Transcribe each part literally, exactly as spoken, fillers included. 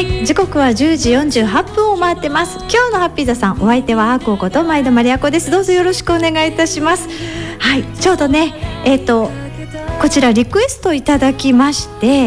い、時刻はじゅうじよんじゅうはっぷんを回ってます。今日のハッピー座さん、お相手はあここと前田まりあこです。どうぞよろしくお願いいたします。はい、ちょうどねえーとこちらリクエストいただきまして、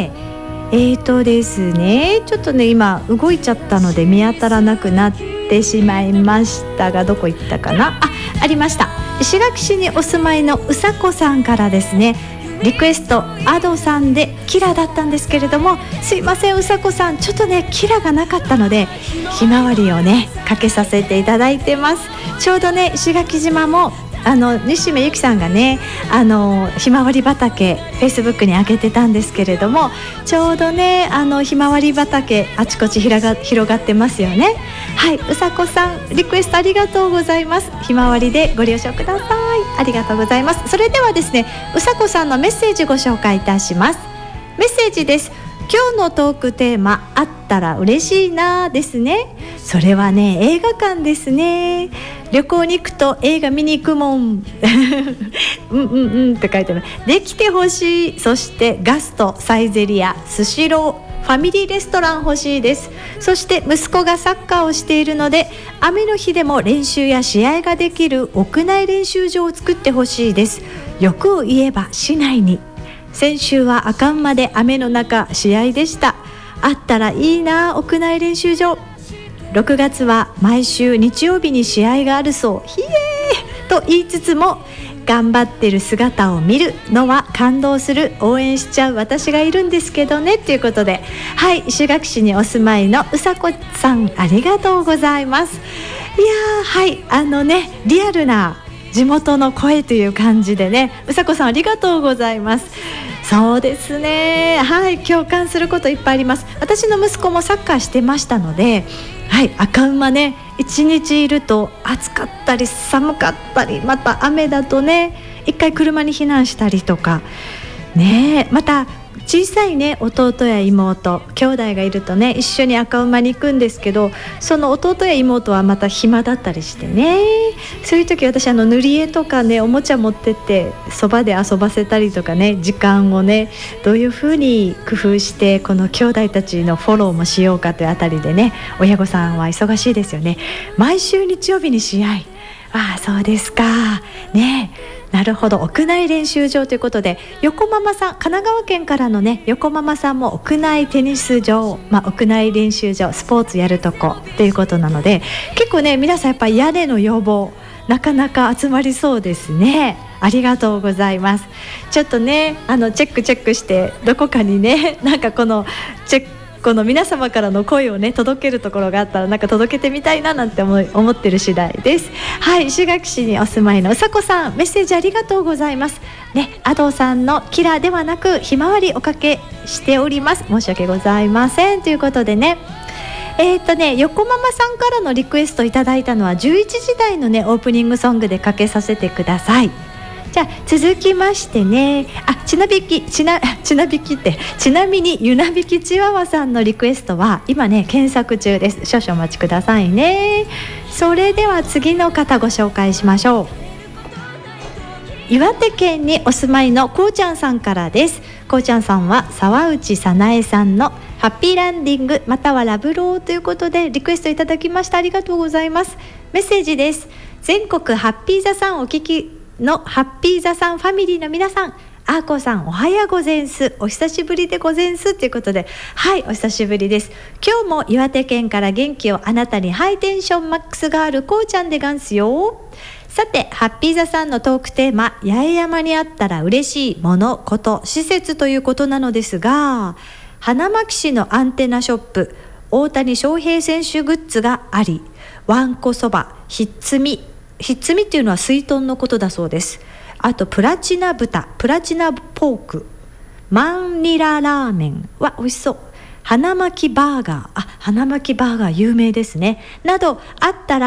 えーとですねちょっとね今動いちゃったので見当たらなくなってしまいましたが、どこ行ったかな。あ、ありました。石垣市にお住まいのうさこさんからですね、リクエストアドさんでキラだったんですけれども、すいませんうさこさん、ちょっとねキラがなかったのでひまわりをねかけさせていただいてます。ちょうどね石垣島もあの西目ゆきさんがねあのひまわり畑フェイスブックに上げてたんですけれども、ちょうどねあのひまわり畑あちこち広が、広がってますよね。はい、うさこさんリクエストありがとうございます。ひまわりでご了承ください。ありがとうございます。それではですねうさこさんのメッセージご紹介いたします。メッセージです。今日のトークテーマ、あったら嬉しいなですね。それはね映画館ですね。旅行に行くと映画見に行くもんうんうんうんって書いてある。できてほしい。そしてガスト、サイゼリア、スシロー、ファミリーレストラン欲しいです。そして息子がサッカーをしているので雨の日でも練習や試合ができる屋内練習場を作ってほしいです。欲を言えば市内に。先週は赤馬で雨の中試合でした。あったらいいな屋内練習場。ろくがつは毎週日曜日に試合があるそう。ひえーと言いつつも頑張ってる姿を見るのは感動する、応援しちゃう私がいるんですけどねということで、はい、石垣市にお住まいのうさこさんありがとうございます。いやー、はいあのねリアルな地元の声という感じでね、うさこさんありがとうございます。そうですね、はい、共感することいっぱいあります。私の息子もサッカーしてましたので、はい、赤馬ね一日いると暑かったり寒かったり、また雨だとね一回車に避難したりとかね、また小さいね弟や妹兄弟がいるとね一緒に赤馬に行くんですけど、その弟や妹はまた暇だったりしてね、そういう時私あの塗り絵とかねおもちゃ持ってってそばで遊ばせたりとかね、時間をねどういう風に工夫してこの兄弟たちのフォローもしようかというあたりでね、親御さんは忙しいですよね。毎週日曜日に試合、ああそうですかね。なるほど、屋内練習場ということで、横ママさん、神奈川県からのね横ママさんも屋内テニス場、まあ、屋内練習場スポーツやるとこっていうことなので、結構ね皆さんやっぱり屋根の要望なかなか集まりそうですね。ありがとうございます。ちょっとねあのチェックチェックしてどこかにねなんかこのチェックこの皆様からの声をね届けるところがあったらなんか届けてみたいななんて思い思ってる次第です。はい、石垣市にお住まいのうさこさんメッセージありがとうございますね。アドさんのキラーではなくひまわりおかけしております。申し訳ございませんということでね、えーとね横ママさんからのリクエストいただいたのはじゅういちじ台のねオープニングソングでかけさせてください。じゃあ続きましてね、あちなびきちなちなびきってちなみにゆなびきチワワさんのリクエストは今ね検索中です。少々お待ちくださいね。それでは次の方ご紹介しましょう。岩手県にお住まいのこうちゃんさんからです。こうちゃんさんは沢内さなえさんのハッピーランディングまたはラブローということでリクエストいただきました。ありがとうございます。メッセージです。全国ハッピー座さんお聞きのハッピー座さんファミリーの皆さん、あーこさんおはやごぜんす、お久しぶりでごぜんすということで、はいお久しぶりです。今日も岩手県から元気をあなたにハイテンションマックスガールこうちゃんでがんすよ。さてハッピー座さんのトークテーマ、八重山にあったら嬉しいものこと施設ということなのですが、花巻市のアンテナショップ大谷翔平選手グッズがあり、わんこそば、ひっつみひっつみっていうのは水豚のことだそうです。あとプラチナ豚、プラチナポーク、マンニララーメンは美味しそう、花巻バーガー、あ花巻バーガー有名ですねなどあったら